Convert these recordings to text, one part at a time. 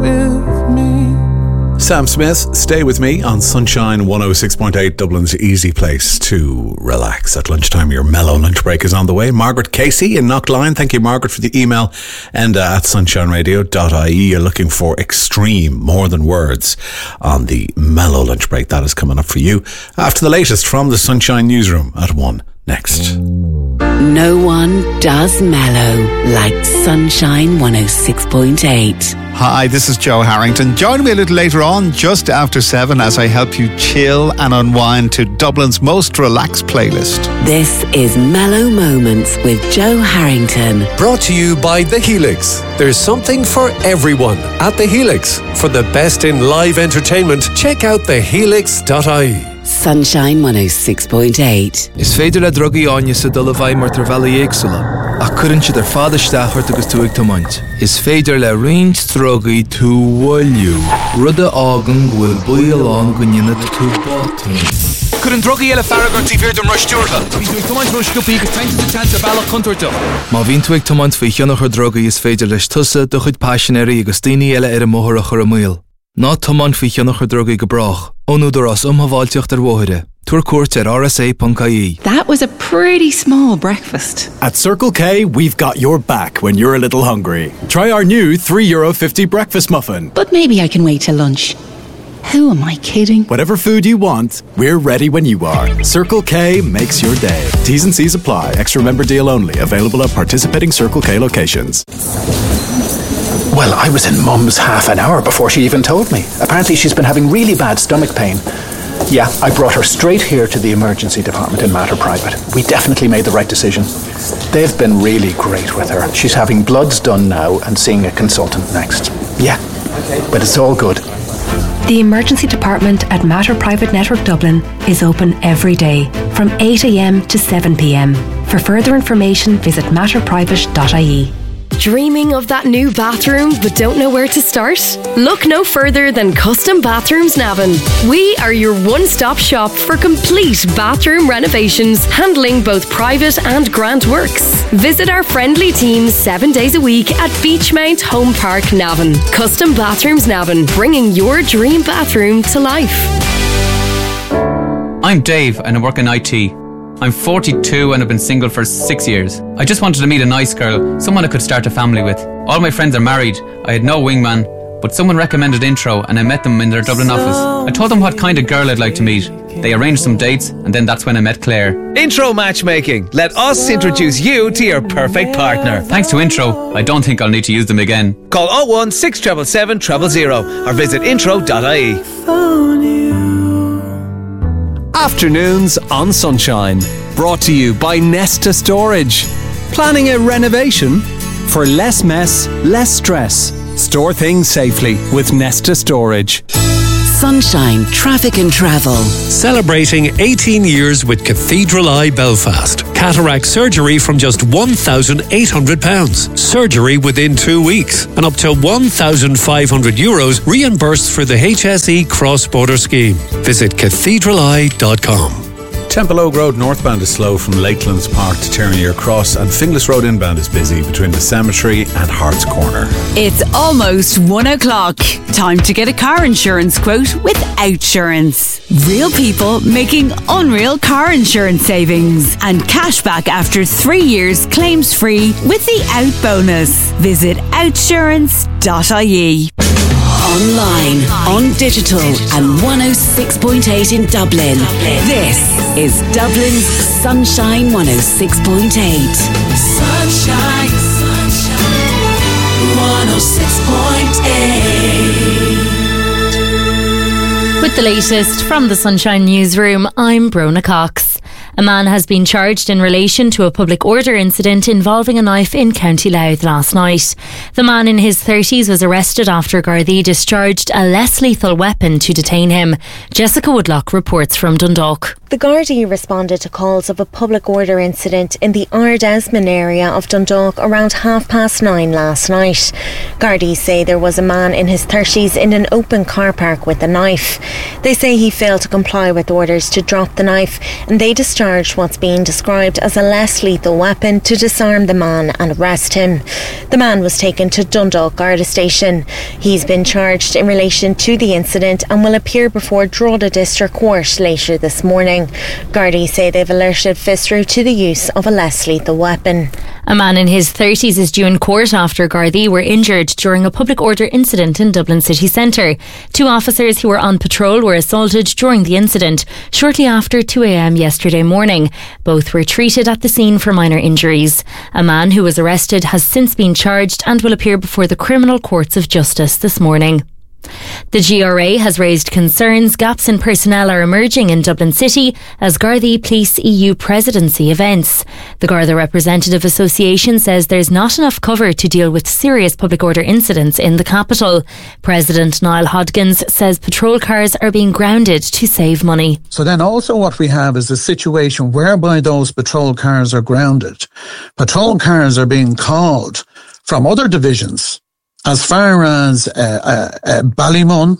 with me. Sam Smith, Stay With Me on Sunshine 106.8, Dublin's easy place to relax. At lunchtime, your mellow lunch break is on the way. Margaret Casey in Knockline. Thank you, Margaret, for the email. And at sunshineradio.ie, you're looking for extreme, more than words on the mellow lunch break. That is coming up for you after the latest from the Sunshine Newsroom at 1 next. No one does mellow like Sunshine 106.8. Hi, this is Joe Harrington. Join me a little later on, just after 7, as I help you chill and unwind to Dublin's most relaxed playlist. This is Mellow Moments with Joe Harrington. Brought to you by The Helix. There's something for everyone at The Helix. For the best in live entertainment, check out thehelix.ie. Sunshine 106.8. Is féidir le drogaí áine sa dul a bhaid mar tar bheala éagsúla. A cuireann siad ar fada steachart agus tú ag tomaint. Is féidir le roinnt drogaí tú bhfuilliú. Rud a ágan bhfuil buíoláin go nionad tú bátain. Cuireann drogaí eile farragar tí bhír don ruistíortha. Bhí tú ag tomaint ruisciúpaí go tainte sa chance a bhealach contoirta. Má bhín tú ag tomaint faoi cheannach ar drogaí is féidir leis tusa do chuid passionéirí agus daoine eile ar a móthar a chur a míl. Ná tomaint faoi cheannach ar drogaí go brach. Ónúdar as umhaváilteocht ar bmhóire. Tuair cuairt ar rsa.ie. That was a pretty small breakfast. At Circle K, we've got your back when you're a little hungry. Try our new €3.50 breakfast muffin. But maybe I can wait till lunch. Who am I kidding? Whatever food you want, we're ready when you are. Circle K makes your day. T's and C's apply. Extra member deal only. Available at participating Circle K locations. Well, I was in Mum's half an hour before she even told me. Apparently she's been having really bad stomach pain. Yeah, I brought her straight here to the emergency department in Mater Private. We definitely made the right decision. They've been really great with her. She's having bloods done now and seeing a consultant next. Yeah, but it's all good. The emergency department at Mater Private Network Dublin is open every day from 8 a.m. to 7 p.m. For further information, visit matterprivate.ie. Dreaming of that new bathroom but don't know where to start? Look no further than Custom Bathrooms Navan. We are your one-stop shop for complete bathroom renovations, handling both private and grant works. Visit our friendly team 7 days a week at Beachmount Home Park, Navan. Custom Bathrooms Navan, bringing your dream bathroom to life. I'm Dave and I work in IT. I'm 42 and I've been single for 6 years. I just wanted to meet a nice girl, someone I could start a family with. All my friends are married. I had no wingman, but someone recommended Intro and I met them in their Dublin office. I told them what kind of girl I'd like to meet. They arranged some dates and then that's when I met Claire. Intro Matchmaking. Let us introduce you to your perfect partner. Thanks to Intro, I don't think I'll need to use them again. Call 01 677 000 or visit intro.ie. Afternoons on Sunshine, brought to you by Nesta Storage. Planning a renovation? For less mess, less stress. Store things safely with Nesta Storage. Sunshine Traffic and Travel. Celebrating 18 years with Cathedral Eye Belfast. Cataract surgery from just £1,800. Surgery within 2 weeks. And up to €1,500 reimbursed for the HSE cross-border scheme. Visit cathedraleye.com. Temple Oak Road northbound is slow from Lakelands Park to Ternier Cross, and Finglas Road inbound is busy between the cemetery and Hart's Corner. It's almost 1 o'clock. Time to get a car insurance quote with Outsurance. Real people making unreal car insurance savings and cashback after 3 years claims free with the Out bonus. Visit outsurance.ie. Online, on digital and 106.8 in Dublin. This is Dublin's Sunshine 106.8. Sunshine, sunshine, 106.8. With the latest from the Sunshine Newsroom, I'm Brona Cox. A man has been charged in relation to a public order incident involving a knife in County Louth last night. The man in his 30s was arrested after Gardaí discharged a less lethal weapon to detain him. Jessica Woodlock reports from Dundalk. The Gardaí responded to calls of a public order incident in the Ardesmond area of Dundalk around 9:30 last night. Gardaí say there was a man in his 30s in an open car park with a knife. They say he failed to comply with orders to drop the knife, and they discharged what's being described as a less lethal weapon to disarm the man and arrest him. The man was taken to Dundalk Garda Station. He's been charged in relation to the incident and will appear before Drogheda District Court later this morning. Gardaí say they've alerted FSRU to the use of a less lethal weapon. A man in his 30s is due in court after Gardaí were injured during a public order incident in Dublin city centre. 2 officers who were on patrol were assaulted during the incident shortly after 2 a.m. yesterday morning. Both were treated at the scene for minor injuries. A man who was arrested has since been charged and will appear before the criminal courts of justice this morning. The GRA has raised concerns gaps in personnel are emerging in Dublin City as Gardaí police EU presidency events. The Garda Representative Association says there's not enough cover to deal with serious public order incidents in the capital. President Niall Hodgins says patrol cars are being grounded to save money. So then also what we have is a situation whereby those patrol cars are grounded. Patrol cars are being called from other divisions as far as Ballymun,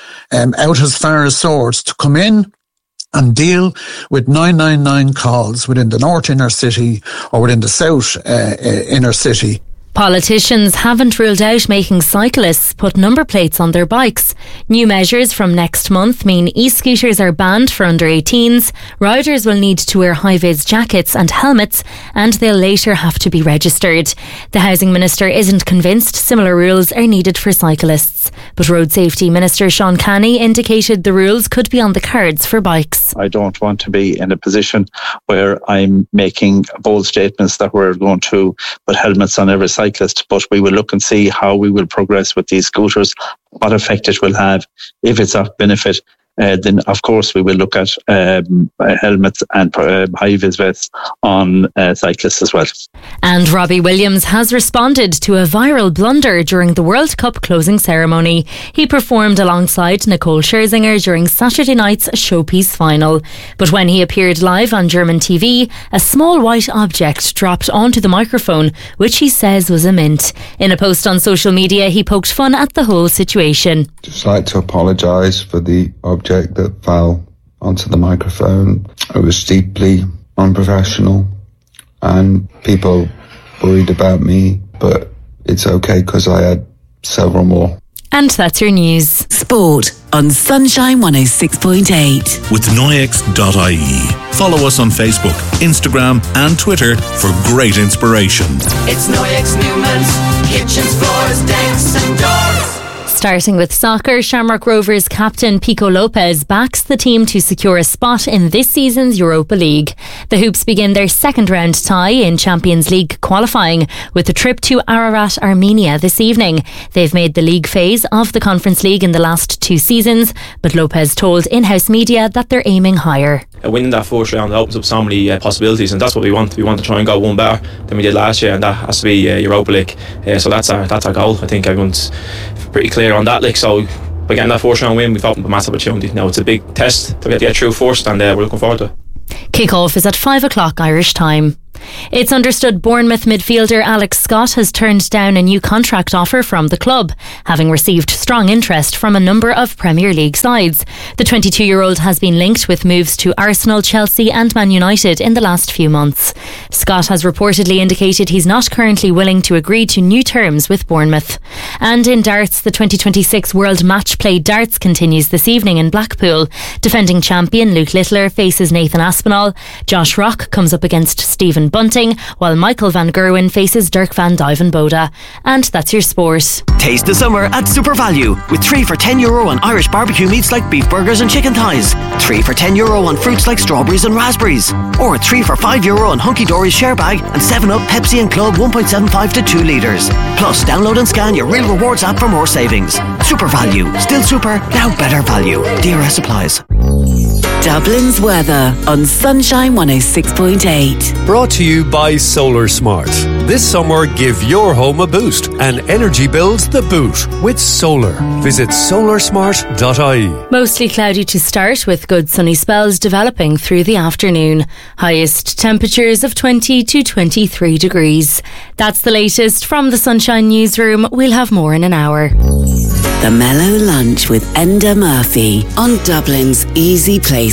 out as far as Swords, to come in and deal with 999 calls within the North Inner City or within the South Inner City. Politicians haven't ruled out making cyclists put number plates on their bikes. New measures from next month mean e-scooters are banned for under 18s, riders will need to wear high-vis jackets and helmets, and they'll later have to be registered. The Housing Minister isn't convinced similar rules are needed for cyclists, but Road Safety Minister Sean Canny indicated the rules could be on the cards for bikes. I don't want to be in a position where I'm making bold statements that we're going to put helmets on every cyclist, but we will look and see how we will progress with these scooters, what effect it will have. If it's of benefit, then of course we will look at helmets and high-vis vests on cyclists as well. And Robbie Williams has responded to a viral blunder during the World Cup closing ceremony. He performed alongside Nicole Scherzinger during Saturday night's showpiece final. But when he appeared live on German TV, a small white object dropped onto the microphone, which he says was a mint. In a post on social media, he poked fun at the whole situation. Just like to apologise for the object that fell onto the microphone. It was deeply unprofessional and people worried about me, but it's okay because I had several more. And that's your news. Sport on Sunshine 106.8. With Noyex.ie. Follow us on Facebook, Instagram and Twitter for great inspiration. It's Noyex Newman's kitchens, floors, decks and doors. Starting with soccer, Shamrock Rovers captain Pico Lopez backs the team to secure a spot in this season's Europa League. The Hoops begin their second round tie in Champions League qualifying with a trip to Ararat, Armenia this evening. They've made the league phase of the Conference League in the last 2 seasons, but Lopez told in-house media that they're aiming higher. Winning that first round opens up so many possibilities, and that's what we want. We want to try and go one better than we did last year, and that has to be Europa League. So that's our goal. I think everyone's pretty clear on that. So by getting that first round win, we've opened a massive opportunity. Now it's a big test to get through first, and we're looking forward to it. Kick-off is at 5 o'clock Irish time. It's understood Bournemouth midfielder Alex Scott has turned down a new contract offer from the club, having received strong interest from a number of Premier League sides. The 22-year-old has been linked with moves to Arsenal, Chelsea and Man United in the last few months. Scott has reportedly indicated he's not currently willing to agree to new terms with Bournemouth. And in darts, the 2026 World Match Play Darts continues this evening in Blackpool. Defending champion Luke Littler faces Nathan Aspinall. Josh Rock comes up against Stephen Bunting, while Michael Van Gerwen faces Dirk van Duivenbode. And that's your sport. Taste the summer at Super Value with 3 for €10 on Irish barbecue meats like beef burgers and chicken thighs, 3 for €10 on fruits like strawberries and raspberries, or 3 for €5 on Hunky Dory's share bag and 7-Up, Pepsi and Club 1.75 to 2 litres. Plus, download and scan your Real Rewards app for more savings. Super Value. Still super, now better value. DRS applies. Dublin's weather on Sunshine 106.8. Brought to you by Solar Smart. This summer, give your home a boost and energy bills the boot with solar. Visit solarsmart.ie. Mostly cloudy to start with good sunny spells developing through the afternoon. Highest temperatures of 20 to 23 degrees. That's the latest from the Sunshine Newsroom. We'll have more in an hour. The Mellow Lunch with Enda Murphy on Dublin's Easy Place